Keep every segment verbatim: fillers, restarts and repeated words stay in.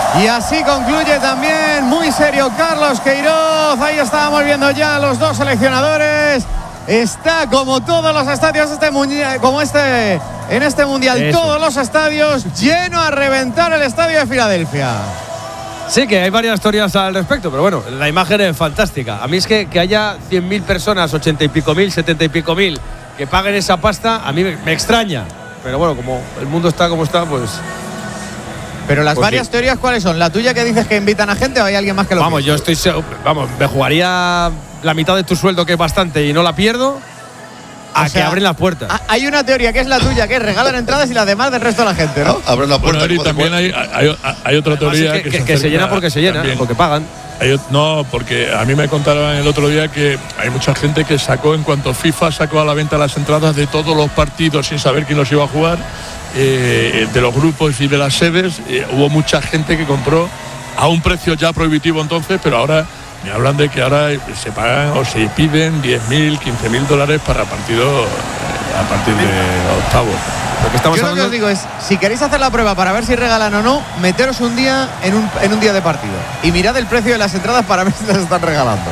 Y así concluye también muy serio Carlos Queiroz. Ahí estábamos viendo ya a los dos seleccionadores. Está como todos los estadios este mundial, como este en este mundial, Eso. todos los estadios lleno a reventar el estadio de Filadelfia. Sí, que hay varias historias al respecto, pero bueno, la imagen es fantástica. A mí es que, que haya cien mil personas, ochenta y pico mil, setenta y pico mil, que paguen esa pasta, a mí me, me extraña. Pero bueno, como el mundo está como está, pues… Pero las pues varias sí. teorías, ¿cuáles son? ¿La tuya que dices que invitan a gente o hay alguien más que lo Vamos, piensa? yo estoy… Vamos, me jugaría la mitad de tu sueldo, que es bastante, y no la pierdo, a o sea, que abren las puertas. Hay una teoría que es la tuya, que es regalan entradas y las demás del resto de la gente, ¿no? Abren la puerta. Bueno, y también hay, hay, hay otra teoría que, que, que, se, que se llena porque se llena, también. porque pagan. Hay, no, porque a mí me contaron el otro día que hay mucha gente que sacó, en cuanto FIFA sacó a la venta las entradas de todos los partidos sin saber quién los iba a jugar, eh, de los grupos y de las sedes, eh, hubo mucha gente que compró a un precio ya prohibitivo entonces, pero ahora me hablan de que ahora se pagan o se piden diez mil, quince mil dólares para partidos a partir de octavos. Lo que estamos Yo lo que os digo es, si queréis hacer la prueba para ver si regalan o no, meteros un día en un, en un día de partido y mirad el precio de las entradas para ver si las están regalando.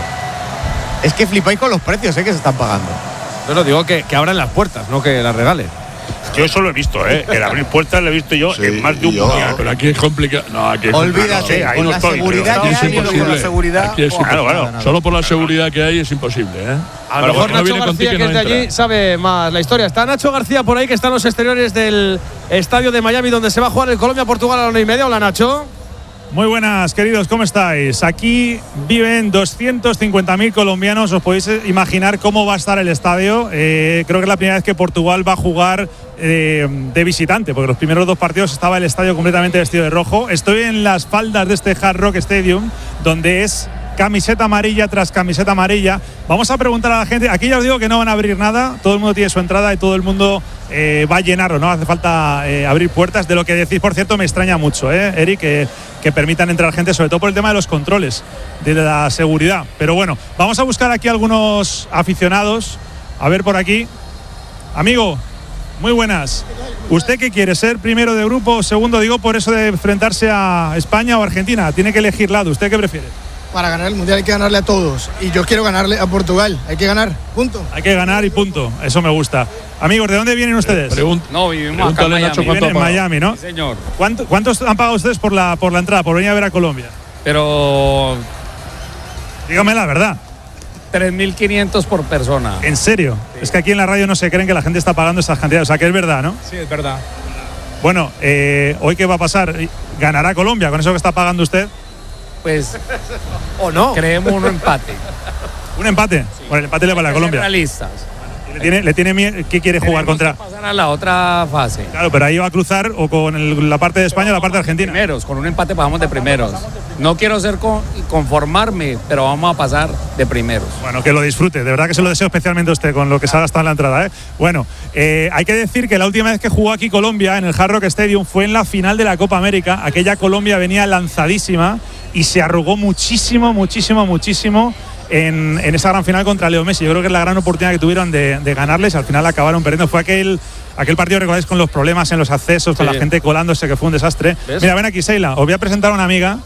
Es que flipáis con los precios, ¿eh? Que se están pagando. No, no, digo que, que abran las puertas, no que las regalen. Yo eso lo he visto, ¿eh? El abrir puertas lo he visto yo sí, en más de un mundial. Pero aquí es complicado. No, aquí es Olvídate, no, con no la estoy, seguridad que aquí es hay, imposible. con la seguridad. Aquí es claro, claro. Nada, Solo por la seguridad que hay es imposible, ¿eh? A lo mejor no Nacho García, que es de allí, sabe más la historia. Está Nacho García por ahí, que está en los exteriores del estadio de Miami, donde se va a jugar el Colombia-Portugal a la una y media. Hola, Nacho. Muy buenas, queridos, ¿cómo estáis? Aquí viven doscientos cincuenta mil colombianos. Os podéis imaginar cómo va a estar el estadio. Eh, creo que es la primera vez que Portugal va a jugar eh, de visitante, porque los primeros dos partidos estaba el estadio completamente vestido de rojo. Estoy en las faldas de este Hard Rock Stadium, donde es camiseta amarilla tras camiseta amarilla. Vamos a preguntar a la gente. Aquí ya os digo que no van a abrir nada. Todo el mundo tiene su entrada y todo el mundo eh, va a llenarlo. No hace falta eh, abrir puertas. De lo que decís, por cierto, me extraña mucho, ¿eh, Eric? Que, que permitan entrar gente, sobre todo por el tema de los controles, de la seguridad. Pero bueno, vamos a buscar aquí algunos aficionados. A ver por aquí. Amigo, muy buenas. ¿Usted qué quiere? ¿Ser primero de grupo o segundo? Digo, por eso de enfrentarse a España o Argentina. Tiene que elegir lado. ¿Usted qué prefiere? Para ganar el Mundial hay que ganarle a todos. Y yo quiero ganarle a Portugal. Hay que ganar, punto. Hay que ganar y punto. Eso me gusta. Amigos, ¿de dónde vienen ustedes? Pregun no, vivimos acá en Miami. Nacho, viven en Miami, ¿no? Sí, señor. ¿Cuánto, ¿Cuántos han pagado ustedes por la, por la entrada, por venir a ver a Colombia? Pero… Dígame la verdad. tres mil quinientos por persona. ¿En serio? Sí. Es que aquí en la radio no se creen que la gente está pagando esas cantidades. O sea, que es verdad, ¿no? Sí, es verdad. Bueno, eh, ¿hoy qué va a pasar? ¿Ganará Colombia con eso que está pagando usted? Pues… ¿O no? Creemos un empate. ¿Un empate? Sí. Bueno, el empate le vale a Colombia. Realistas. ¿Le tiene, le tiene miedo? ¿Qué quiere jugar contra? Pasar a la otra fase. Claro, pero ahí va a cruzar o con el, la parte de España o la parte de Argentina. Primeros, con un empate pasamos de primeros. No quiero ser con, conformarme, pero vamos a pasar de primeros. Bueno, que lo disfrute, de verdad que se lo deseo especialmente a usted con lo que se ha gastado en la entrada, ¿eh? Bueno, eh, hay que decir que la última vez que jugó aquí Colombia en el Hard Rock Stadium fue en la final de la Copa América. Aquella Colombia venía lanzadísima y se arrugó muchísimo, muchísimo, muchísimo En, en esa gran final contra Leo Messi. Yo creo que es la gran oportunidad que tuvieron de, de ganarles. Al final acabaron perdiendo. Fue aquel, aquel partido, recordáis, con los problemas en los accesos, con sí. la gente colándose, que fue un desastre. ¿Ves? Mira, ven aquí, Seila. Os voy a presentar a una amiga.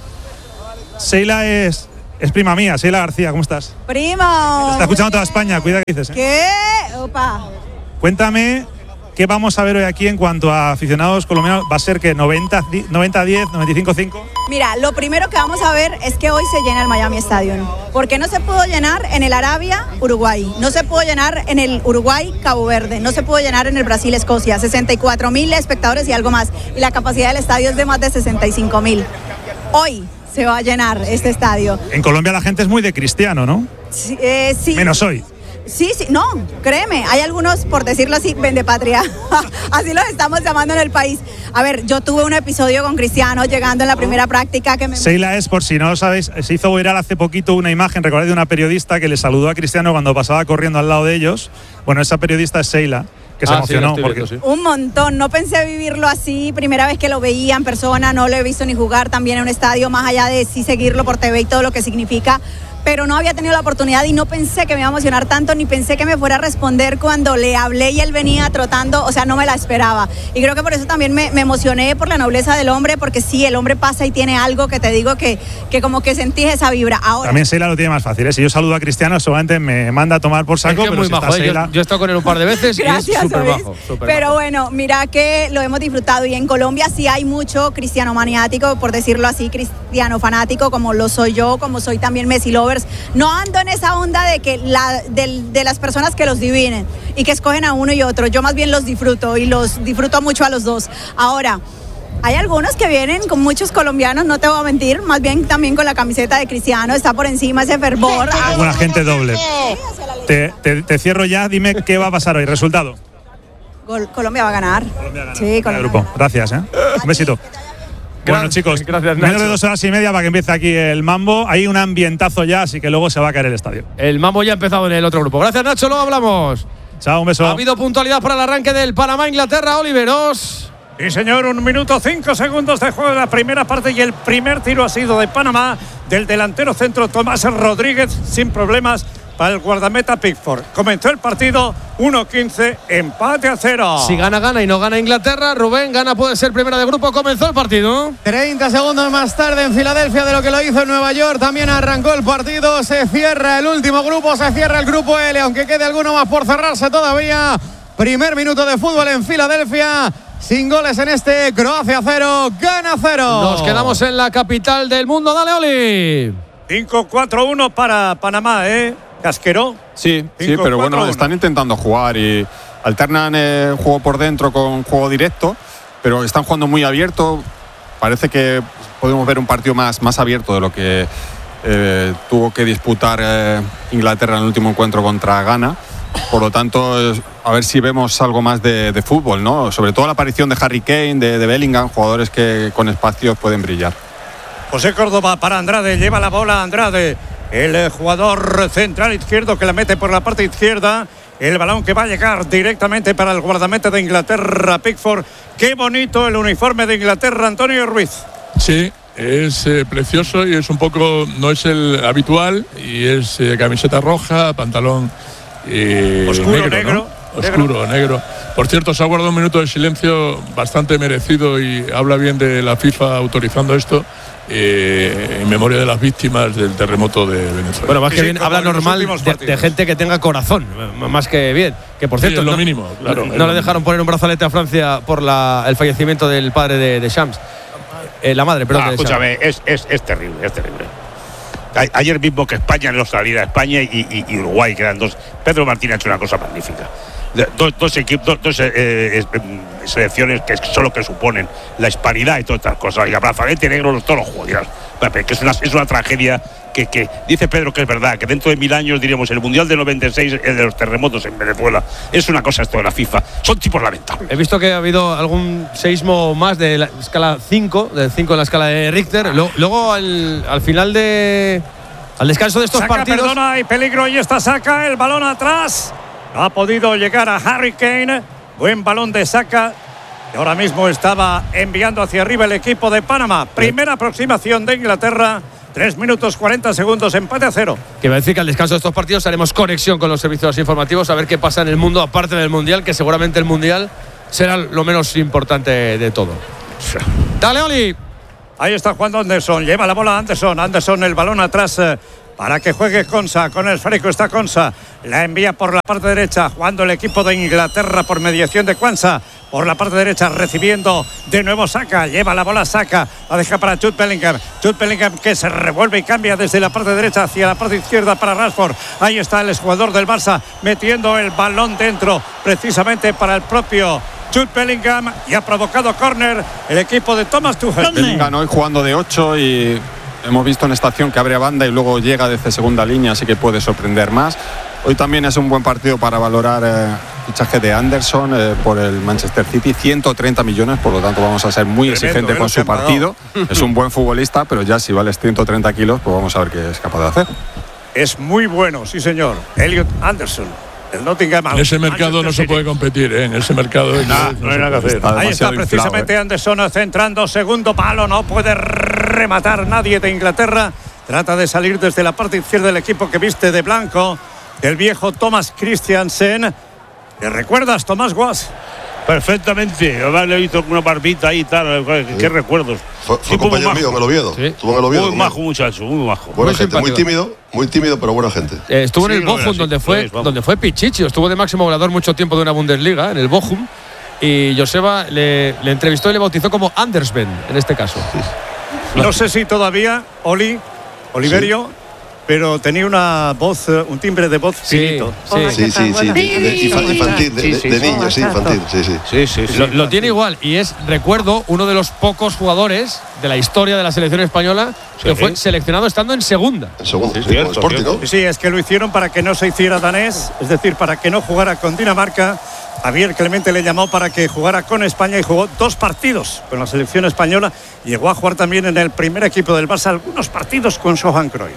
Seila es, es prima mía, Seila García. ¿Cómo estás? Primo. Está escuchando toda España. Cuida que dices, ¿eh? ¿Qué? Opa. Cuéntame qué vamos a ver hoy aquí en cuanto a aficionados colombianos. ¿Va a ser que noventa a diez, noventa y cinco cinco? Mira, lo primero que vamos a ver es que hoy se llena el Miami Stadium. Porque no se pudo llenar en el Arabia, Uruguay. No se pudo llenar en el Uruguay, Cabo Verde. No se pudo llenar en el Brasil, Escocia. sesenta y cuatro mil espectadores y algo más. Y la capacidad del estadio es de más de sesenta y cinco mil. Hoy se va a llenar este estadio. En Colombia la gente es muy de cristiano, ¿no? Sí. Eh, sí. Menos hoy. Sí, sí, no, créeme, hay algunos, por decirlo así, vendepatria, así los estamos llamando en el país. A ver, yo tuve un episodio con Cristiano llegando en la primera práctica que me… Seila es, por si no lo sabéis, se hizo viral hace poquito una imagen, recordad, de una periodista que le saludó a Cristiano cuando pasaba corriendo al lado de ellos. Bueno, esa periodista es Seila, que se ah, emocionó. Sí, porque… viendo, sí. Un montón, no pensé vivirlo así, primera vez que lo veía en persona, no lo he visto ni jugar también en un estadio, más allá de sí seguirlo por T V y todo lo que significa. pero no había tenido la oportunidad y no pensé que me iba a emocionar tanto, ni pensé que me fuera a responder cuando le hablé y él venía trotando, o sea, no me la esperaba. Y creo que por eso también me, me emocioné por la nobleza del hombre, porque sí, el hombre pasa y tiene algo que te digo que, que como que sentí esa vibra. Ahora, también Sheila lo tiene más fácil, ¿eh? Si yo saludo a Cristiano, seguramente me manda a tomar por saco, es que pero muy si majo, está ¿eh? Sheila… yo, yo he estado con él un par de veces y es súper bajo. Pero bueno, mira que lo hemos disfrutado y en Colombia sí hay mucho cristiano maniático, por decirlo así, cristiano fanático, como lo soy yo, como soy también Messi lovers. No ando en esa onda de que la, de, de las personas que los dividen y que escogen a uno y otro. Yo más bien los disfruto y los disfruto mucho a los dos. Ahora, hay algunos que vienen con muchos colombianos, no te voy a mentir, más bien también con la camiseta de Cristiano, está por encima ese fervor. Un agente doble. Te, te, te cierro ya, dime qué va a pasar hoy. Resultado. Gol, Colombia va a ganar. Colombia gana. Sí, Colombia. Grupo. Gracias, ¿eh? Un besito. Bueno, chicos, gracias, menos de dos horas y media para que empiece aquí el mambo. Hay un ambientazo ya, así que luego se va a caer el estadio. El mambo ya ha empezado en el otro grupo. Gracias, Nacho, luego hablamos. Chao, un beso. Ha habido puntualidad para el arranque del Panamá-Inglaterra, Oliveros. Sí, señor, un minuto cinco segundos de juego de la primera parte y el primer tiro ha sido de Panamá, del delantero centro Tomás Rodríguez, sin problemas para el guardameta Pickford. Comenzó el partido uno quince, empate a cero. Si gana, gana y no gana Inglaterra, Rubén, gana puede ser primera de grupo. Comenzó el partido. treinta segundos más tarde en Filadelfia de lo que lo hizo en Nueva York. También arrancó el partido. Se cierra el último grupo, se cierra el grupo L, aunque quede alguno más por cerrarse todavía. Primer minuto de fútbol en Filadelfia. Sin goles en este, Croacia cero, Ghana cero. Nos quedamos en la capital del mundo. Dale, Oli. cinco cuatro uno para Panamá, ¿eh? Casquero. Sí, sí, pero bueno, están intentando jugar y alternan el juego por dentro con juego directo, pero están jugando muy abierto. Parece que podemos ver un partido más, más abierto de lo que eh, tuvo que disputar eh, Inglaterra en el último encuentro contra Ghana. Por lo tanto, a ver si vemos algo más de, de fútbol, ¿no? Sobre todo la aparición de Harry Kane, de, de Bellingham, jugadores que con espacios pueden brillar. José Córdoba para Andrade, lleva la bola Andrade, el jugador central izquierdo que la mete por la parte izquierda. El balón que va a llegar directamente para el guardameta de Inglaterra, Pickford. Qué bonito el uniforme de Inglaterra, Antonio Ruiz. Sí, es eh, precioso y es un poco, no es el habitual, y es eh, camiseta roja, pantalón eh, oscuro, negro, negro, ¿no? Oscuro, negro. negro. Por cierto, se ha guardado un minuto de silencio bastante merecido y habla bien de la FIFA autorizando esto. Eh, en memoria de las víctimas del terremoto de Venezuela. Bueno, más sí, que sí, bien, habla normal de, de gente que tenga corazón, más que bien. Que por cierto, sí, es lo no, mínimo, claro, no, es no lo le dejaron mínimo. poner un brazalete a Francia por la, el fallecimiento del padre de, de Shams. Eh, la madre, perdón. Ah, de escúchame, es, es, es terrible, es terrible. A, ayer mismo que España no saliera España y, y, y Uruguay, que eran dos. Pedro Martín ha hecho una cosa magnífica. Dos, dos equipos, dos, dos eh, eh, selecciones que son lo que suponen la hispanidad y todas estas cosas. Y abrazalete negro todos los juegos. Que es una, es una tragedia que, que dice Pedro que es verdad, que dentro de mil años diríamos el Mundial del noventa y seis, el de los terremotos en Venezuela. Es una cosa esto de la FIFA. Son tipos lamentables. He visto que ha habido algún seísmo más de la escala cinco, de cinco en la escala de Richter. Luego, luego al, al final de. Al descanso de estos saca, partidos. Perdona, hay peligro y esta saca el balón atrás. No ha podido llegar a Harry Kane. Buen balón de saca. Y ahora mismo estaba enviando hacia arriba el equipo de Panamá. Primera aproximación de Inglaterra. tres minutos cuarenta segundos, empate a cero. Que va a decir que al descanso de estos partidos haremos conexión con los servicios informativos a ver qué pasa en el mundo, aparte del Mundial, que seguramente el Mundial será lo menos importante de todo. Dale, Oli. Ahí está jugando Anderson. Lleva la bola Anderson. Anderson, el balón atrás. Eh, Para que juegue Konsa, con el esférico está Konsa, la envía por la parte derecha, jugando el equipo de Inglaterra por mediación de Kwanza, por la parte derecha recibiendo de nuevo Saka, lleva la bola Saka, la deja para Jude Bellingham, Jude Bellingham que se revuelve y cambia desde la parte derecha hacia la parte izquierda para Rashford, ahí está el exjugador del Barça metiendo el balón dentro, precisamente para el propio Jude Bellingham, y ha provocado córner el equipo de Thomas Tuchel. Bellingham hoy jugando de ocho y hemos visto en esta acción que abre a banda y luego llega desde segunda línea, así que puede sorprender más. Hoy también es un buen partido para valorar el eh, fichaje de Anderson eh, por el Manchester City, ciento treinta millones, por lo tanto vamos a ser muy Tremendo, exigentes eh, con su partido. Es un buen futbolista, pero ya si vales ciento treinta kilos, pues vamos a ver qué es capaz de hacer. Es muy bueno, sí señor. Elliot Anderson, el Nottingham. En ese mercado no se puede competir, ¿eh? En ese mercado nah, no, no hay nada que hacer. Está Ahí está precisamente inflado, ¿eh? Anderson centrando, segundo palo, no puede rematar nadie de Inglaterra. Trata de salir desde la parte izquierda del equipo que viste de blanco, el viejo Thomas Christiansen. ¿Te recuerdas, Tomás Guas? Perfectamente, además le he visto con una barbita ahí y tal, qué, Sí. qué recuerdos. Fue, fue Sí, compañero muy mío en el Oviedo. Sí. Estuvo en el Oviedo. Muy conmigo. majo muchacho, muy majo. Buena Muy gente, muy simpático. tímido, muy tímido, pero buena gente. Eh, estuvo Sí, en el no, Bochum, así, donde fue, pues, vamos. donde fue Pichichi, estuvo de máximo goleador mucho tiempo de una Bundesliga, en el Bochum, y Joseba le, le entrevistó y le bautizó como Andersven, en este caso. No sé si todavía, Oli, Oliverio, pero tenía una voz, eh, un timbre de voz Sí, finito. sí. Sí, sí, sí. De, de- infa- infantil, de, Sí, de- sí, de sí. niño, sí, infantil. Sí, sí. Sí, sí, sí. Lo, lo tiene igual y es, recuerdo, uno de los pocos jugadores de la historia de la selección española que Sí. fue seleccionado estando en segunda. En segundo, Sí, sí, cierto, con Sporting, cierto. ¿no? Sí, es que lo hicieron para que no se hiciera danés, es decir, para que no jugara con Dinamarca. Javier Clemente le llamó para que jugara con España y jugó dos partidos con la selección española. Llegó a jugar también en el primer equipo del Barça algunos partidos con Johan Cruyff.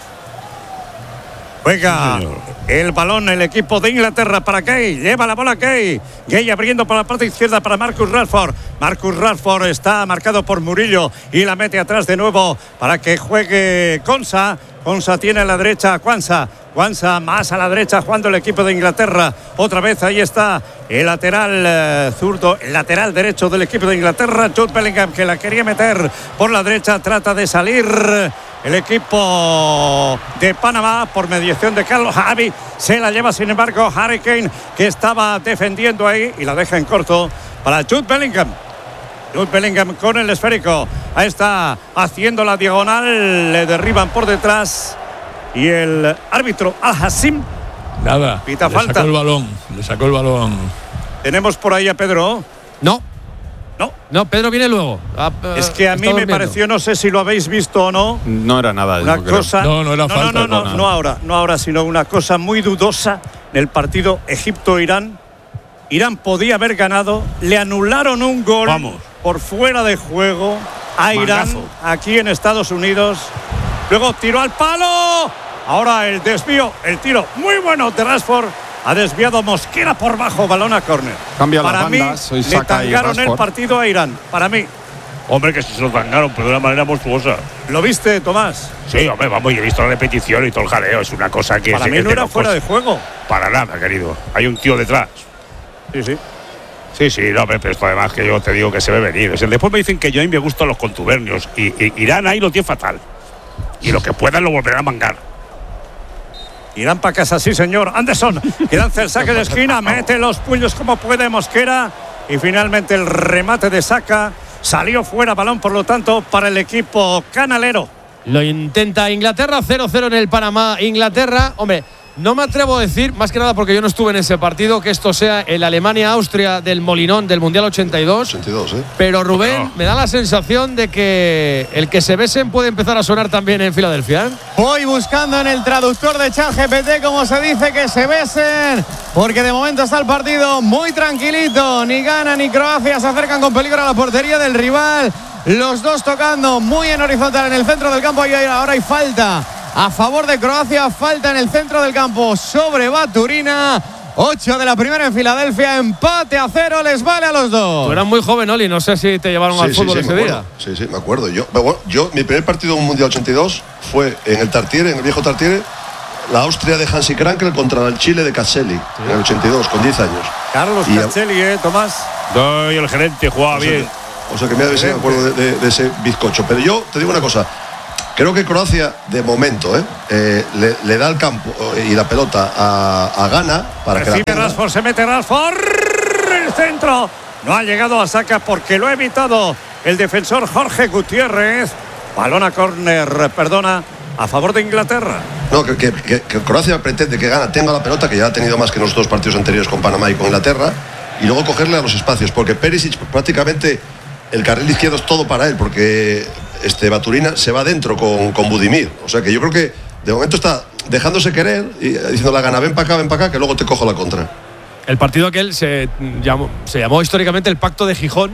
Juega el balón el equipo de Inglaterra para Gay. Lleva la bola Gay. Gay abriendo por la parte izquierda para Marcus Rashford. Marcus Rashford está marcado por Murillo y la mete atrás de nuevo para que juegue Konsa. Konsa tiene a la derecha a Kwanza. Kwanza más a la derecha jugando el equipo de Inglaterra. Otra vez ahí está el lateral eh, zurdo, el lateral derecho del equipo de Inglaterra, Jude Bellingham, que la quería meter por la derecha. Trata de salir el equipo de Panamá por mediación de Carlos Javi. Se la lleva sin embargo Harry Kane, que estaba defendiendo ahí y la deja en corto para Jude Bellingham. Jude Bellingham con el esférico. Ahí está haciendo la diagonal. Le derriban por detrás. Y el árbitro Al-Hassim Nada. Pita le falta. sacó el balón. Le sacó el balón. tenemos por ahí a Pedro. No. No. No, Pedro viene luego. Ah, Es que a está mí me durmiendo. pareció, no sé si lo habéis visto o no, No era nada. una yo creo. cosa. No, no era no, falta, No, no, no, no, no. no ahora, no ahora, sino una cosa muy dudosa en el partido Egipto-Irán. Irán podía haber ganado, le anularon un gol Vamos. por fuera de juego a Irán Mangazo. aquí en Estados Unidos. Luego tiró al palo. Ahora el desvío, el tiro muy bueno de Rashford. Ha desviado Mosquera por bajo, balón a córner. Cambia las Para mí, bandas, hoy le Saka y tangaron el Rashford. partido a Irán. Para mí. Hombre, que si se lo tangaron, pero de una manera monstruosa. ¿Lo viste, Tomás? Sí, hombre, vamos, yo he visto la repetición y todo el jaleo. Es una cosa que Para es, mí es no de era locos. fuera de juego. Para nada, querido. Hay un tío detrás. Sí, sí. Sí, sí, no, pero esto además que yo te digo que se ve venir. O sea, después me dicen que yo a mí me gustan los contubernios. Y, y Irán ahí lo tiene fatal. Y lo que puedan lo volverán a mangar. Irán para casa, sí señor. Anderson, que lanza el saque de esquina, mete los puños como puede Mosquera. Y finalmente el remate de Saka salió fuera, balón por lo tanto para el equipo canalero. Lo intenta Inglaterra, cero cero en el Panamá. Inglaterra, hombre, no me atrevo a decir, más que nada porque yo no estuve en ese partido, que esto sea el Alemania-Austria del Molinón del Mundial ochenta y dos. ochenta y dos, ¿eh? Pero Rubén, No. me da la sensación de que el que se besen puede empezar a sonar también en Filadelfia. Voy buscando en el traductor de ChatGPT cómo se dice que se besen, porque de momento está el partido muy tranquilito. Ni Ghana ni Croacia se acercan con peligro a la portería del rival. Los dos tocando muy en horizontal en el centro del campo. Y ahora hay falta a favor de Croacia. Falta en el centro del campo sobre Baturina. ocho de la primera en Filadelfia. Empate a cero. Les vale a los dos. Tú eras muy joven, Oli, no sé si te llevaron al fútbol me ese acuerdo. día. Sí, sí, me acuerdo. Yo, pero bueno, yo, mi primer partido en un Mundial ochenta y dos fue en el Tartiere, en el viejo Tartiere, la Austria de Hansi Krankel contra el Chile de Caselli, en el ochenta y dos, con diez años. Carlos Y- Caselli, ¿eh, Tomás? No, y el gerente jugaba O sea, bien. que, o sea que mira, a ver si me acuerdo de, de- de ese bizcocho. Pero yo te digo una cosa. Creo que Croacia, de momento, ¿eh? Eh, le, le da el campo eh, y la pelota a, a Ghana para que la Recibe tenga. Rashford, se mete Rashford. El centro. No ha llegado a Saka porque lo ha evitado el defensor Jorge Gutiérrez. Balón a córner, perdona, a favor de Inglaterra. No, que, que- que- que Croacia pretende que Ghana tenga la pelota, que ya ha tenido más que en los dos partidos anteriores con Panamá y con Inglaterra, y luego cogerle a los espacios, porque Perisic prácticamente el carril izquierdo es todo para él, porque este Baturina se va adentro con, con Budimir. O sea que yo creo que de momento está dejándose querer y diciendo la Ghana, ven para acá, ven para acá, que luego te cojo la contra. El partido aquel se llamó, se llamó históricamente el Pacto de Gijón,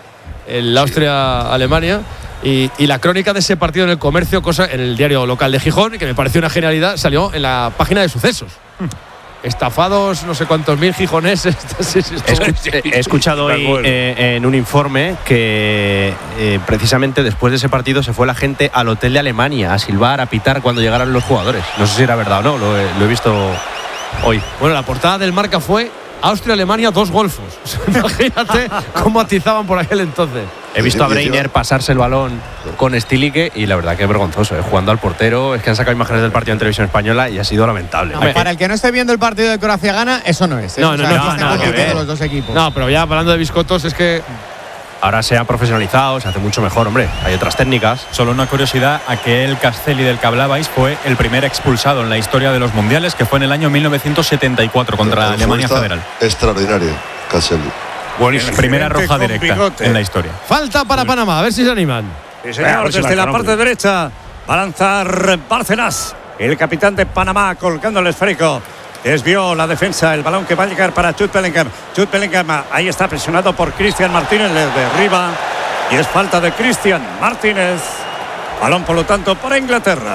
el Austria-Alemania, y, y la crónica de ese partido en el Comercio, cosa en el diario local de Gijón, que me pareció una genialidad, salió en la página de sucesos. estafados no sé cuántos mil gijoneses. Sí, sí, He, escu- he escuchado hoy eh, en un informe que eh, precisamente después de ese partido se fue la gente al hotel de Alemania a silbar, a pitar cuando llegaran los jugadores. No sé si era verdad o no, lo he, lo he visto hoy. Bueno, la portada del Marca fue Austria-Alemania, dos golfos. Imagínate cómo atizaban por aquel entonces. He visto a Breiner pasarse el balón con Stilicke y la verdad que es vergonzoso, ¿eh? Jugando al portero. Es que han sacado imágenes del partido en televisión española y ha sido lamentable. No, para el que no esté viendo el partido de Croacia-Gana, eso no es. ¿eh? No, no, o sea, no, no, nada que ver. Los dos equipos. No, pero ya hablando de biscotos, es que ahora se ha profesionalizado, se hace mucho mejor, hombre. Hay otras técnicas. Solo una curiosidad, aquel Castelli del que hablabais fue el primer expulsado en la historia de los mundiales, que fue en el año mil novecientos setenta y cuatro contra El Alemania futbolista Federal. Extraordinario, Castelli. Buenísimo. Primera roja directa en la historia. Falta para Panamá, a ver si se animan. Sí, señor, desde la parte derecha va a lanzar Bárcenas, el capitán de Panamá, colgando el esférico. Desvió la defensa, el balón que va a llegar para Jude Bellingham. Jude Bellingham ahí está presionado por Cristian Martínez, le derriba y es falta de Cristian Martínez. Balón, por lo tanto, para Inglaterra.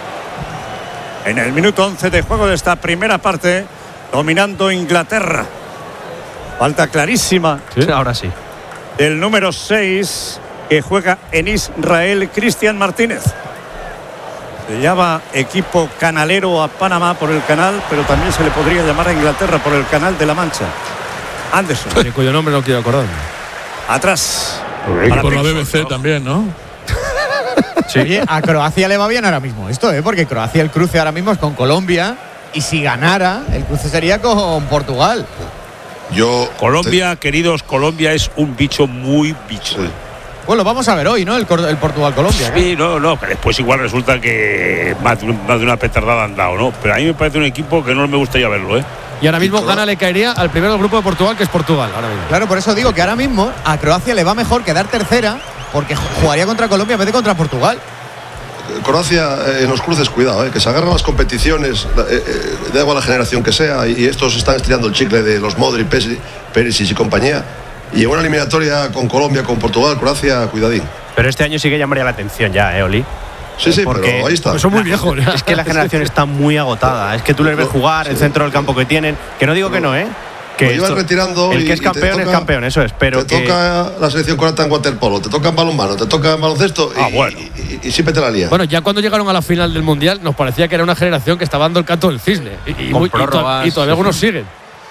En el minuto once de juego de esta primera parte, dominando Inglaterra. Falta clarísima. Sí, ahora sí. Del número seis, que juega en Israel, Cristian Martínez. Se llama equipo canalero a Panamá por el canal, pero también se le podría llamar a Inglaterra por el canal de la Mancha. Anderson. De cuyo nombre no quiero acordarme. Atrás. Y por la B B C también, ¿no? Sí. Oye, a Croacia le va bien ahora mismo esto, ¿eh? Porque Croacia el cruce ahora mismo es con Colombia y si ganara, el cruce sería con Portugal. Yo Colombia, te... queridos, Colombia es un bicho muy bicho. Sí. Bueno, vamos a ver hoy, ¿no? El, el Portugal-Colombia. Sí, no, no, que después igual resulta que más de, más de una petardada han dado, ¿no? Pero a mí me parece un equipo que no me gustaría verlo, ¿eh? Y ahora mismo gana le caería al primero del grupo de Portugal, que es Portugal. Ahora mismo. Claro, por eso digo que ahora mismo a Croacia le va mejor quedar tercera, porque jugaría contra Colombia en vez de contra Portugal. Croacia en los cruces, cuidado, eh, que se agarran las competiciones, eh, eh, da igual la generación que sea, y estos están estirando el chicle de los Modric, Perisic y compañía. Y en una eliminatoria con Colombia, con Portugal, Croacia, cuidadín. Pero este año sí que llamaría la atención ya, ¿eh, Oli? Sí, sí, porque pero ahí está. Son muy viejos. Es que la generación está muy agotada. Es que tú les ves jugar, el centro del campo que tienen. Que no digo que no, ¿eh? Que lo llevan retirando. El que es campeón toca, es campeón, eso es. Pero te que... toca la selección croata en waterpolo, te toca en balonmano, te toca en baloncesto ah, y, bueno. y, y, y siempre te la lía. Bueno, ya cuando llegaron a la final del Mundial nos parecía que era una generación que estaba dando el canto del cisne. Y, y, muy, y, to y todavía algunos siguen.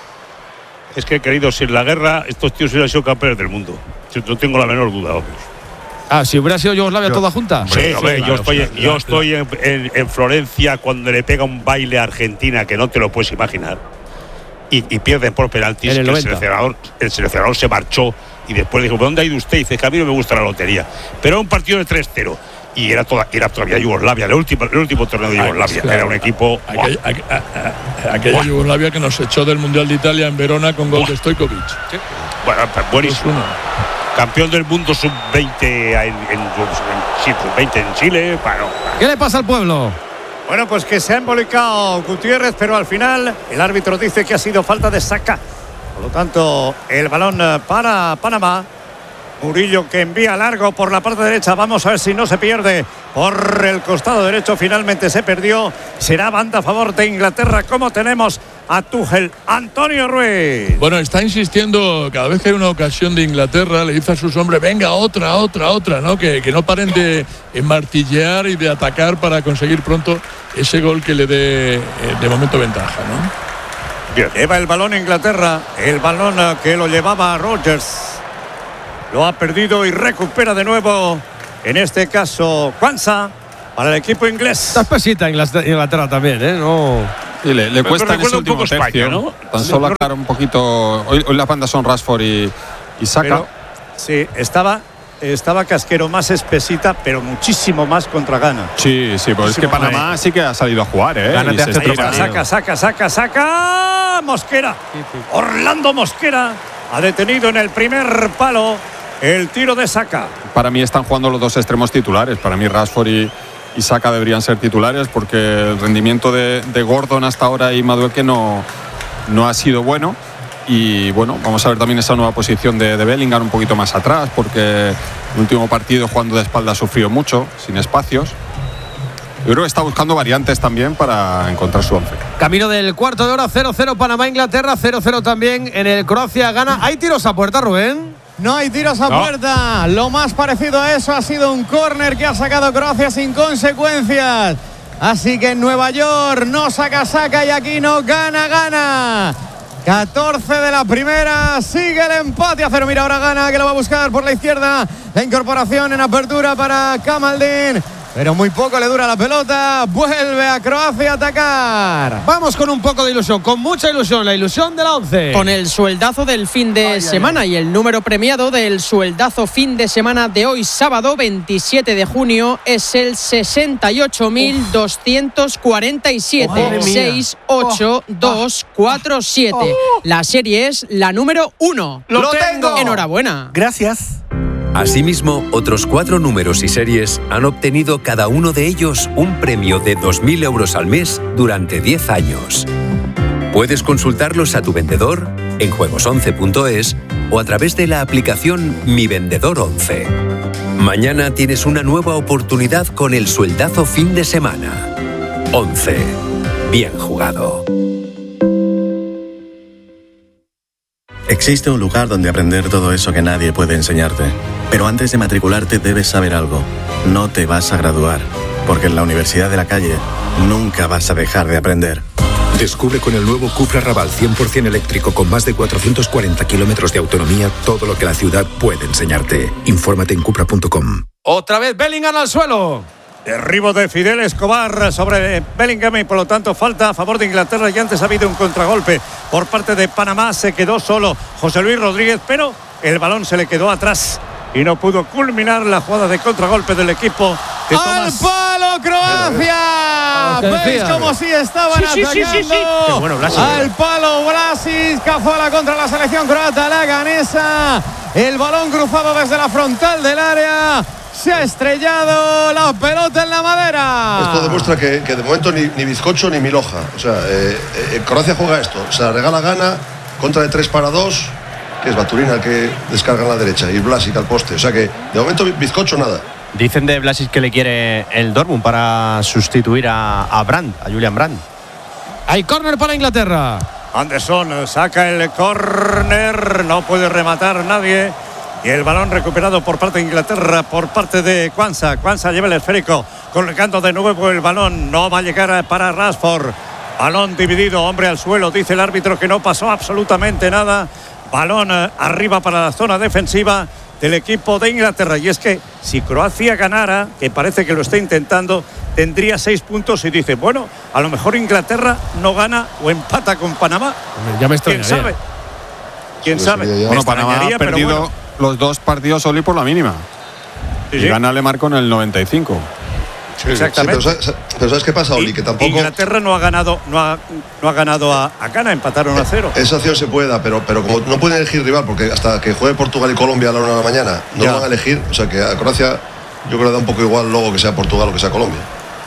Es que, queridos, si en la guerra estos tíos hubieran sido campeones del mundo. No tengo la menor duda, obvio. Ah, si hubiera sido Yugoslavia toda junta. Sí, sí, hombre, sí, yo, claro, estoy, claro, yo estoy en, en, en Florencia cuando le pega un baile a Argentina que no te lo puedes imaginar. Y, y pierden por penaltis. El, que el, seleccionador, el seleccionador se marchó y después dijo: ¿dónde ha ido usted? Y dice que a mí no me gusta la lotería. Pero era un partido de tres cero. Y era, toda, era todavía Yugoslavia, el último, el último torneo de Yugoslavia. Claro, era un equipo. Aquella, aquella, aquella Yugoslavia que nos echó del Mundial de Italia en Verona con gol de Stojkovic. Sí. Bueno, buenísimo. Campeón del mundo sub veinte en, en, en, sub veinte en Chile. Bueno, ¿qué le pasa al pueblo? Bueno, pues que se ha embolicado Gutiérrez, pero al final el árbitro dice que ha sido falta de Saka. Por lo tanto, el balón para Panamá. Murillo que envía largo por la parte derecha. Vamos a ver si no se pierde por el costado derecho. Finalmente se perdió. Será banda a favor de Inglaterra. Como tenemos a Tuchel. Antonio Ruiz. Bueno, está insistiendo cada vez que hay una ocasión de Inglaterra, le dice a sus hombres: venga, otra, otra, otra, ¿no? Que, que no paren de martillear y de atacar para conseguir pronto ese gol que le dé de momento ventaja, ¿no? Bien. Lleva el balón Inglaterra. El balón que lo llevaba Rodgers. Lo ha perdido y recupera de nuevo, en este caso, Kwanza, para el equipo inglés. Está espesita Inglaterra también, ¿eh? No. Sí, le, le cuesta en ese último un poco tercio, España, ¿no? Tan solo aclarar un poquito. Hoy, hoy las bandas son Rashford y, y Saka. Pero, sí, estaba, estaba Casquero más espesita, pero muchísimo más contra Ghana. Sí, sí, pues es que Panamá sí que ha salido a jugar, ¿eh? Ghana te hace saca, saca, saca, saca. Mosquera. Sí, sí. Orlando Mosquera ha detenido en el primer palo el tiro de Saka. Para mí están jugando los dos extremos titulares. Para mí Rashford y, y Saka deberían ser titulares porque el rendimiento de, de Gordon hasta ahora y Madueke no, no ha sido bueno. Y bueno, vamos a ver también esa nueva posición de, de Bellingham un poquito más atrás, porque el último partido jugando de espalda sufrió mucho, sin espacios. yo creo que está buscando variantes también para encontrar su once. Camino del cuarto de hora, cero cero Panamá-Inglaterra, cero cero también en el Croacia-Ghana. ¿Hay tiros a puerta, Rubén? No hay tiros a No. puerta. Lo más parecido a eso ha sido un córner que ha sacado Croacia sin consecuencias. Así que en Nueva York no saca, saca y aquí no gana, gana. catorce de la primera, sigue el empate a cero. Mira, ahora gana, que lo va a buscar por la izquierda. La incorporación en apertura para Kamaldin, pero muy poco le dura la pelota. Vuelve a Croacia a atacar. Vamos con un poco de ilusión, con mucha ilusión, la ilusión de la once. Con el sueldazo del fin de Ay, semana ay, ay. y el número premiado del sueldazo fin de semana de hoy, sábado veintisiete de junio, es el sesenta y ocho mil doscientos cuarenta y siete. seis ocho dos cuatro siete. La serie es la número uno. ¡Lo tengo! Enhorabuena. Gracias. Asimismo, otros cuatro números y series han obtenido cada uno de ellos un premio de dos mil euros al mes durante diez años. Puedes consultarlos a tu vendedor, en juegos once punto es o a través de la aplicación Mi Vendedor once. Mañana tienes una nueva oportunidad con el sueldazo fin de semana. once. Bien jugado. Existe un lugar donde aprender todo eso que nadie puede enseñarte. Pero antes de matricularte debes saber algo. No te vas a graduar, porque en la Universidad de la Calle nunca vas a dejar de aprender. Descubre con el nuevo Cupra Raval cien por ciento eléctrico con más de cuatrocientos cuarenta kilómetros de autonomía todo lo que la ciudad puede enseñarte. Infórmate en cupra punto com. Otra vez Bellingham al suelo. Derribo de Fidel Escobar sobre Bellingham y por lo tanto falta a favor de Inglaterra. Y antes ha habido un contragolpe por parte de Panamá. Se quedó solo José Luis Rodríguez, pero el balón se le quedó atrás y no pudo culminar la jugada de contragolpe del equipo de ¡Al Tomás. palo Croacia! ¿Veis cómo sí estaban Sí, sí, sí, atacando? sí, sí. Qué bueno, Blasic. Al palo Blasic, Cazorla contra la selección croata, la ganesa. El balón cruzado desde la frontal del área. Se ha estrellado la pelota en la madera. Esto demuestra que, que de momento ni, ni bizcocho ni miloja. O sea, eh, eh, Croacia juega esto. Se la regala, gana, contra de tres para dos, que es Baturina el que descarga en la derecha y Blasic al poste. O sea que de momento bizcocho nada. Dicen de Blasic que le quiere el Dortmund para sustituir a, a Brandt, a Julian Brandt. Hay córner para Inglaterra. Anderson saca el córner, no puede rematar nadie. Y el balón recuperado por parte de Inglaterra, por parte de Kwanza. Kwanza lleva el esférico, colocando de nuevo el balón. No va a llegar para Rashford. Balón dividido, hombre al suelo. Dice el árbitro que no pasó absolutamente nada. Balón arriba para la zona defensiva del equipo de Inglaterra. Y es que si Croacia ganara, que parece que lo está intentando, tendría seis puntos y dice, bueno, a lo mejor Inglaterra no gana o empata con Panamá. Ya me ¿Quién extrañaría. sabe? ¿Quién sabe? Me Bueno, Panamá ha extrañaría, pero perdido bueno. los dos partidos solo y por la mínima. Sí, y sí. gana le marcó en el noventa y cinco. Exactamente. Sí, pero, ¿sabes, pero ¿sabes qué pasa, Oli? Que tampoco. Inglaterra no ha ganado, no ha, no ha ganado a, a Ghana, empataron a cero. Esa acción se puede dar, pero, pero como no pueden elegir rival, porque hasta que juegue Portugal y Colombia a la una de la mañana, no Ya. lo van a elegir. O sea que a Croacia yo creo que le da un poco igual luego que sea Portugal o que sea Colombia.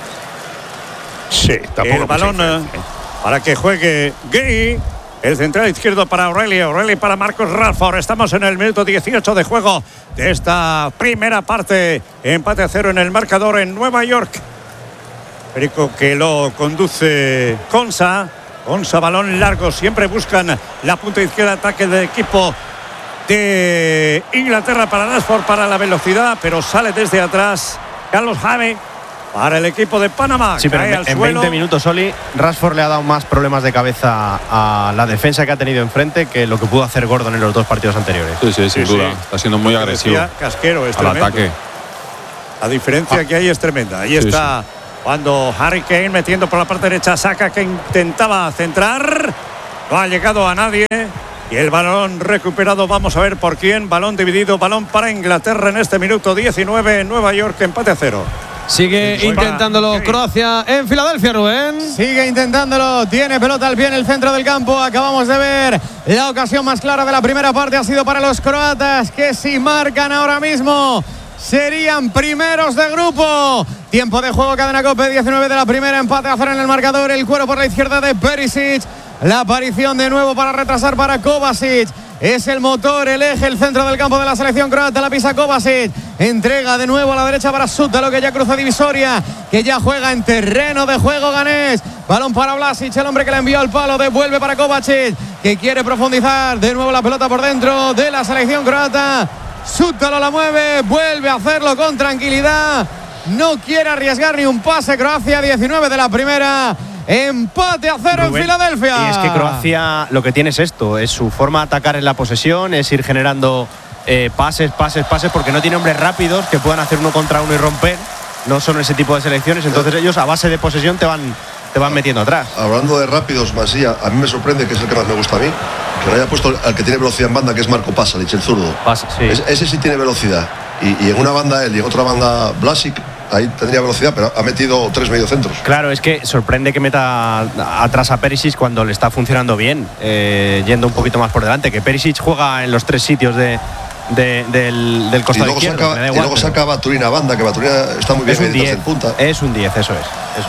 Sí, tampoco. El balón eh, para que juegue Gay. El central izquierdo para Aurelio, Aurelio para Marcus Rashford. Estamos en el minuto dieciocho de juego de esta primera parte. Empate a cero en el marcador en Nueva York. Perico que lo conduce Konsa. Konsa, balón largo. Siempre buscan la punta izquierda, ataque del equipo de Inglaterra para Rashford, para la velocidad, pero sale desde atrás Carlos Jaime para el equipo de Panamá. Sí, pero Cae en, al en suelo. veinte minutos, Oli, Rashford le ha dado más problemas de cabeza a la defensa que ha tenido enfrente que lo que pudo hacer Gordon en los dos partidos anteriores. Sí, sí, sin Sí, duda. sí. Está siendo muy agresivo. Decía Casquero, es al tremendo. ataque. La diferencia que hay es tremenda. Ahí Sí, está cuando Harry Kane metiendo por la parte derecha, saca que intentaba centrar. No ha llegado a nadie. Y el balón recuperado, vamos a ver por quién. Balón dividido, balón para Inglaterra en este minuto diecinueve en Nueva York, empate a cero. Sigue intentándolo Croacia en Filadelfia, Rubén. Sigue intentándolo, tiene pelota al pie en el centro del campo. Acabamos de ver la ocasión más clara de la primera parte ha sido para los croatas, que si marcan ahora mismo serían primeros de grupo. Tiempo de juego, cadena COPE, diecinueve de la primera, empate a cero en el marcador. El cuero por la izquierda de Perisic. La aparición de nuevo para retrasar para Kovacic. es el motor, el eje, el centro del campo de la selección croata. La pisa Kovacic, entrega de nuevo a la derecha para Sútalo, que ya cruza divisoria, que ya juega en terreno de juego ganés. Balón para Vlasic, el hombre que le envió al palo, devuelve para Kovacic, que quiere profundizar de nuevo la pelota por dentro de la selección croata. Sútalo la mueve, vuelve a hacerlo con tranquilidad, no quiere arriesgar ni un pase. Croacia, diecinueve de la primera. Empate a cero Rubén, en Filadelfia. Y es que Croacia lo que tiene es esto, es su forma de atacar en la posesión, es ir generando eh, pases, pases, pases, porque no tiene hombres rápidos que puedan hacer uno contra uno y romper. No son ese tipo de selecciones, entonces ellos a base de posesión te van, te van metiendo atrás. Hablando de rápidos, Masía, a mí me sorprende, que es el que más me gusta a mí, que no haya puesto al que tiene velocidad en banda, que es Marco Pasalic, el zurdo. Pas, sí. es, ese sí tiene velocidad. Y, y en una banda él y en otra banda Vlasic, ahí tendría velocidad, pero ha metido tres mediocentros. Claro, es que sorprende que meta atrás a Perisic cuando le está funcionando bien, eh, yendo un poquito más por delante, que Perisic juega en los tres sitios de, de, del, del costado y luego izquierdo. Saca, igual, y luego saca a Baturina a banda, que Baturina está muy bien es un diez, en punta. Es un diez, eso es, eso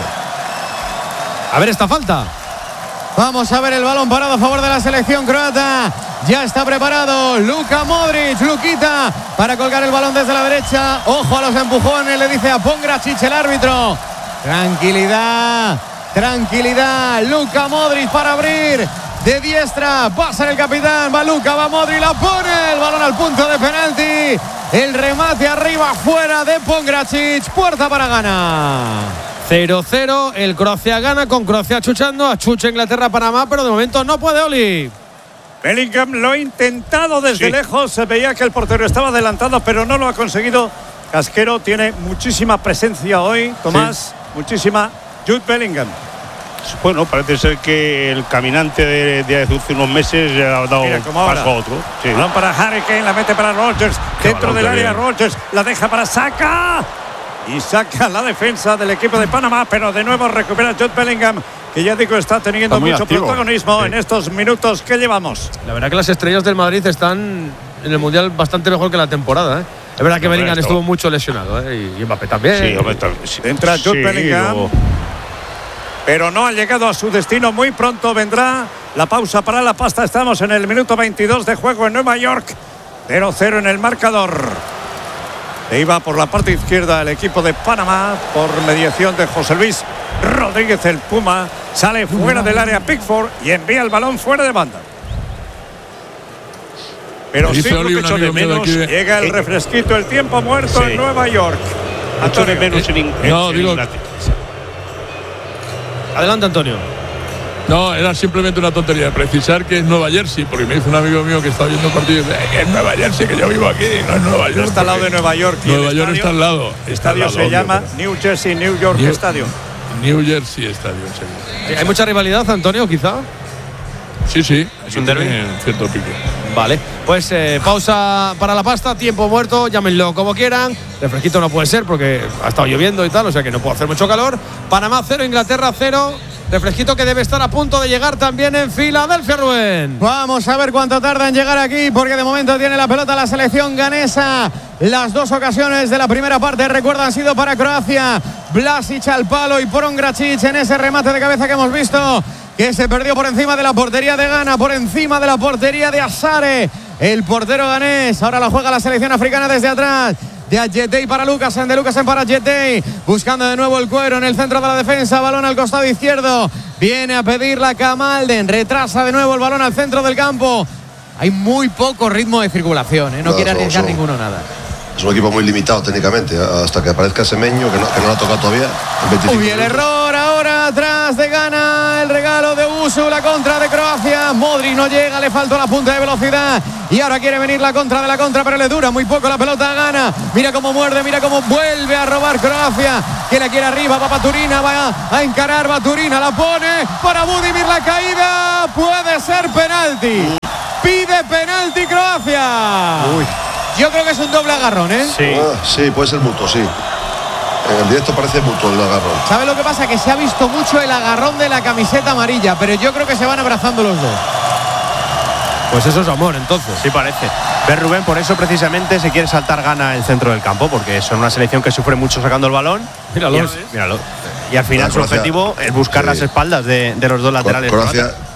es. A ver esta falta. Vamos a ver el balón parado a favor de la selección croata. Ya está preparado Luka Modric, Luquita, para colgar el balón desde la derecha. Ojo a los empujones, le dice a Pongracic el árbitro. Tranquilidad, tranquilidad. Luka Modric para abrir de diestra. Pasa el capitán, va Luka, va Modric, la pone. El balón al punto de penalti. El remate arriba, fuera de Pongracic. Puerta para Ghana. cero cero, el Croacia gana con Croacia chuchando, achucha Inglaterra, Panamá, pero de momento no puede Oli. Bellingham lo ha intentado desde sí. lejos, se veía que el portero estaba adelantado, pero no lo ha conseguido. Casquero tiene muchísima presencia hoy, Tomás, sí. muchísima. Jude Bellingham. Bueno, parece ser que el caminante de, de hace unos meses ha dado un paso a otro. Sí. Balón para Harry Kane, la mete para Rodgers, dentro del área Rodgers, la deja para Saka. Y saca la defensa del equipo de Panamá, pero de nuevo recupera Jude Bellingham, que ya digo está teniendo está mucho activo. protagonismo sí. en estos minutos que llevamos. La verdad que las estrellas del Madrid están en el Mundial bastante mejor que la temporada, ¿eh? Es verdad que no, Bellingham estuvo mucho lesionado, ¿eh? Y Mbappé también. Sí, hombre, sí. Entra Jude sí, Bellingham, o... pero no ha llegado a su destino. Muy pronto vendrá la pausa para la pasta. Estamos en el minuto veintidós de juego en Nueva York. cero cero en el marcador. E iba por la parte izquierda el equipo de Panamá por mediación de José Luis Rodríguez, el Puma. Sale fuera del área Pickford y envía el balón fuera de banda. Pero sí, lo que echo de menos, de llega el refresquito, el tiempo muerto sí. en Nueva York. Echo de menos en, en, no, en digo, Inglaterra. Adelante, Antonio. No, era simplemente una tontería. Precisar que es Nueva Jersey, porque me dice un amigo mío que está viendo partidos y dice que es Nueva Jersey, que yo vivo aquí, no es Nueva York. No está al lado de Nueva York. Nueva York está al lado. El estadio se llama New Jersey New York New, Stadium. New Jersey Stadium, sí. ¿Hay mucha rivalidad, Antonio, quizá? Sí, sí. ¿Es un derbi? Cierto pique. Vale, pues eh, pausa para la pasta, tiempo muerto, llámenlo como quieran. Refresquito no puede ser porque ha estado lloviendo y tal, o sea que no puede hacer mucho calor. Panamá cero, Inglaterra cero. Refresquito que debe estar a punto de llegar también en Filadelfia, Rubén. Vamos a ver cuánto tarda en llegar aquí, porque de momento tiene la pelota la selección ganesa. Las dos ocasiones de la primera parte, recuerda, han sido para Croacia. Vlasic al palo y Pongracic en ese remate de cabeza que hemos visto, que se perdió por encima de la portería de Ghana, por encima de la portería de Asare, el portero ganés. Ahora la juega la selección africana desde atrás. De Adjetey para Lucasen, de Lucasen para Adjetey, buscando de nuevo el cuero en el centro de la defensa, balón al costado izquierdo, viene a pedirla Camalden, retrasa de nuevo el balón al centro del campo. Hay muy poco ritmo de circulación, ¿eh? no, no quiere arriesgar ninguno nada. Es un equipo muy limitado técnicamente, hasta que aparezca Semeño, que no, que no lo ha tocado todavía. Uy, el error ahora atrás de Ghana, el regalo de Usu, la contra de Croacia. Modric no llega, le faltó la punta de velocidad y ahora quiere venir la contra de la contra, pero le dura muy poco la pelota a Ghana. Mira cómo muerde, mira cómo vuelve a robar Croacia, que la quiere arriba, va Baturina, va a encarar Baturina, la pone para Budimir, la caída, puede ser penalti. Pide penalti Croacia. Uy. Yo creo que es un doble agarrón, ¿eh? Sí, ah, sí, puede ser mutuo, sí. En el directo parece mutuo el agarrón. ¿Sabes lo que pasa? Que se ha visto mucho el agarrón de la camiseta amarilla, pero yo creo que se van abrazando los dos. Pues eso es amor, entonces. Sí parece. Ver, Rubén, por eso precisamente se quiere saltar Ghana el centro del campo, porque son una selección que sufre mucho sacando el balón. Míralo. Y, míralo. Y al final su objetivo es buscar sí. las espaldas de, de los dos laterales. Croacia,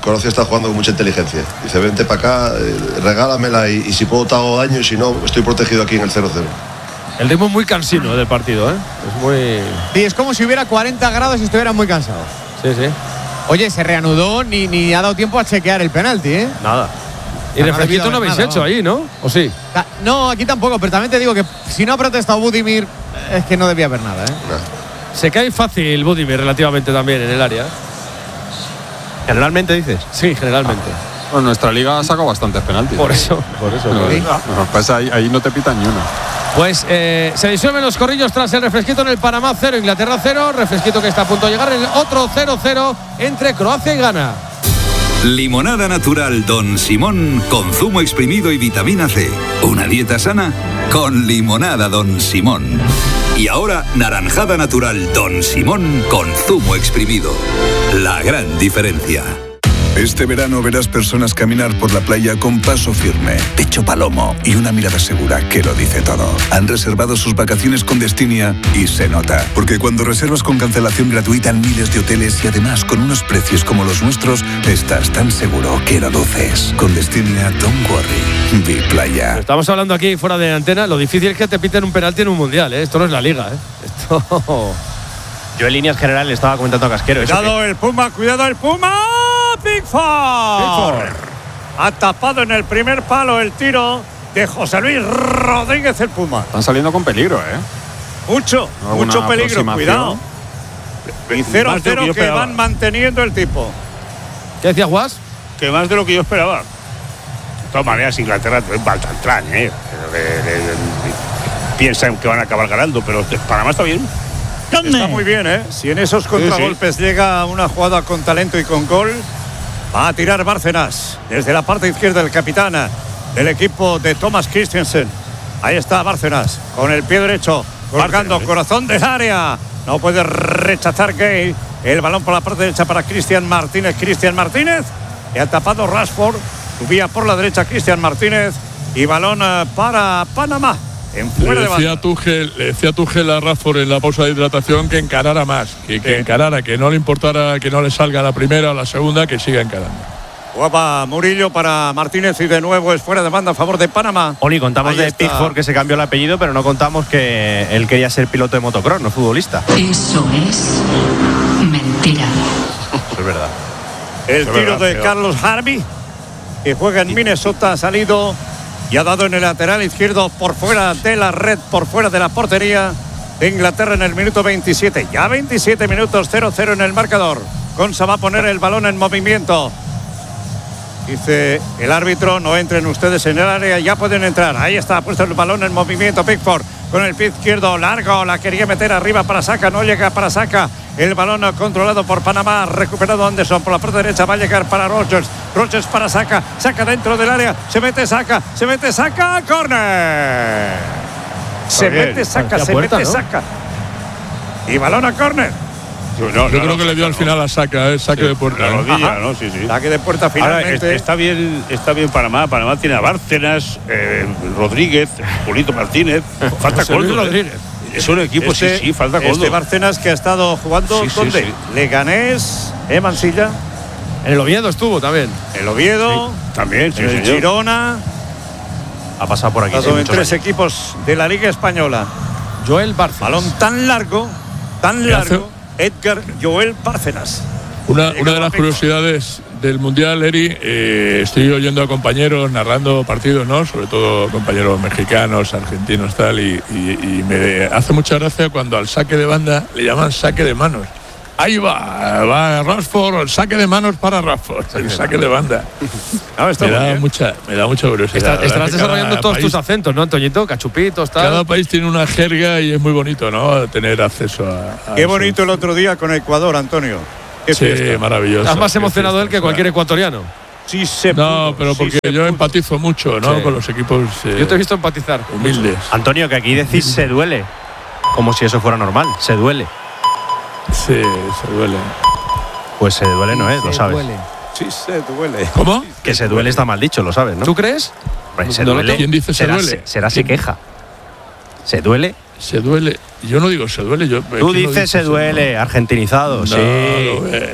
Croacia está jugando con mucha inteligencia. Dice, vente para acá, eh, regálamela y, y si puedo te hago daño y si no, estoy protegido aquí en el cero cero. El ritmo es muy cansino del partido, ¿eh? Es muy… Sí, es como si hubiera cuarenta grados y estuvieran muy cansados. Sí, sí. Oye, se reanudó, ni, ni ha dado tiempo a chequear el penalti, ¿eh? Nada. Y refresquito no habéis nada, hecho vamos. Ahí, ¿no? ¿O sí? No, aquí tampoco, pero también te digo que si no ha protestado Budimir, es que no debía haber nada, ¿eh? No. Se cae fácil Budimir relativamente también en el área. ¿Generalmente dices? Sí, generalmente. Ah. Bueno, nuestra liga ha sacado bastantes penaltis. Por eso, por eso. No, ¿Sí? no, pues ahí, ahí no te pitan ni una. Pues eh, se disuelven los corrillos tras el refresquito en el Panamá cero, Inglaterra cero. Refresquito que está a punto de llegar, el otro cero cero entre Croacia y Ghana. Limonada natural Don Simón con zumo exprimido y vitamina C. Una dieta sana con limonada Don Simón. Y ahora naranjada natural Don Simón con zumo exprimido. La gran diferencia. Este verano verás personas caminar por la playa con paso firme, pecho palomo y una mirada segura que lo dice todo. Han reservado sus vacaciones con Destinia y se nota. Porque cuando reservas con cancelación gratuita en miles de hoteles y además con unos precios como los nuestros, estás tan seguro que lo luces. Con Destinia, don't worry. Vi playa. Estamos hablando aquí fuera de antena. Lo difícil es que te piten un penalti en un mundial, ¿eh? Esto no es la liga, ¿eh? Esto… Yo en líneas generales estaba comentando a Casquero. Cuidado el Puma, cuidado el Puma. Pickford. Ha tapado en el primer palo el tiro de José Luis Rodríguez el Puma. Están saliendo con peligro, ¿eh? Mucho, mucho peligro, cuidado. Y cero a cero que, que van manteniendo el tipo. ¿Qué decía Guas? Que más de lo que yo esperaba. De todas maneras, Inglaterra es Baltantrán, ¿eh? Piensan que van a acabar ganando, pero Panamá está bien. Está muy bien, ¿eh? Si en esos contragolpes sí, sí. llega una jugada con talento y con gol, va a tirar Bárcenas desde la parte izquierda, el capitán del equipo de Thomas Christensen. Ahí está Bárcenas con el pie derecho, colgando Bárcenas, corazón del área. No puede rechazar Gay. El balón por la parte derecha para Cristian Martínez. Cristian Martínez le ha tapado Rashford. Subía por la derecha Cristian Martínez y balón para Panamá. En fuera le, decía de Tuchel, le decía Tuchel a Rashford en la pausa de hidratación que encarara más, que, que encarara, que no le importara que no le salga la primera o la segunda, que siga encarando. Guapa Murillo para Martínez y de nuevo es fuera de banda a favor de Panamá. Oli, contamos Ahí de está. Pickford que se cambió el apellido, pero no contamos que él quería ser piloto de motocross, no futbolista. Eso es mentira. Eso es verdad. El Eso tiro es verdad, de pero… Carlos Harvey, que juega en Minnesota, ha salido y ha dado en el lateral izquierdo por fuera de la red, por fuera de la portería de Inglaterra en el minuto veintisiete. Ya veintisiete minutos, cero cero en el marcador. Consa va a poner el balón en movimiento. Dice el árbitro, no entren ustedes en el área, ya pueden entrar. Ahí está, puesto el balón en movimiento Pickford con el pie izquierdo largo, la quería meter arriba para Saka, no llega para Saka. El balón controlado por Panamá, recuperado Anderson por la parte derecha, va a llegar para Rodgers. Rodgers para Saka, Saka dentro del área, se mete Saka, se mete Saka, córner. Se bien. mete Saka, se puerta, mete ¿no? Saka. Y balón a córner. No, Yo no, creo no, que le dio no, al final a Saka, eh, saque sí, de puerta. La ¿eh? rodilla, Ajá. ¿no? Sí, sí. Saque de puerta Ahora, finalmente. está bien, está bien Panamá. Panamá tiene a Bárcenas, eh, Rodríguez, Julito Martínez. Falta José Luis Coldo. Rodríguez. ¿eh? Es un equipo, Este- sí, sí, falta Coldo. Este Bárcenas que ha estado jugando, Sí, sí, ¿dónde? sí. Leganés, ¿eh, Mansilla? En el Oviedo estuvo también. El Oviedo, También, sí, en el señor. Girona. Ha pasado por aquí. Ha sí, estado en muchos tres años. equipos de la Liga Española. Joel Bárcenas. Balón tan largo, tan ¿Qué hace? largo. Edgar Joel Bárcenas. Una, una de las curiosidades del Mundial, Eri, eh, estoy oyendo a compañeros narrando partidos, ¿no? Sobre todo compañeros mexicanos, argentinos, tal, y, y- y me hace mucha gracia cuando al saque de banda le llaman saque de manos. Ahí va, va Rashford, el saque de manos para Rashford, el saque de banda. Ah, está me, muy da bien. mucha, me da mucha curiosidad. Está- estarás Cada desarrollando todos país- tus acentos, ¿no, Antoñito? Cachupitos, tal. Cada país tiene una jerga y es muy bonito, ¿no? Tener acceso a. a Qué eso. bonito el otro día con Ecuador, Antonio. Qué Sí, fiesta. maravilloso. Estás más Qué emocionado fiesta, él que o sea. cualquier ecuatoriano. Sí se No, pudo, pero sí porque se yo pudo. empatizo mucho, ¿no? Sí. Con los equipos eh, Yo te he visto empatizar. humildes. Antonio, que aquí decís se duele. Como si eso fuera normal. Se duele. Sí, se duele. Pues se duele no es, lo sabes. Sí se duele. ¿Cómo? Que se duele está mal dicho, lo sabes, ¿no? ¿Tú crees? Hombre, se No lo duele. ¿Quién dice se será, duele? Será se queja. Se duele. Se duele. Yo no digo se duele. Yo, Tú dices se duele, argentinizado, No, sí. lo ve-